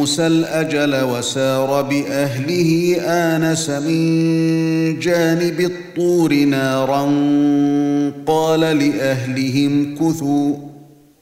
موسى الأجل وسار بأهله آنس من جانب الطور نارا قال لأهلهم كثوا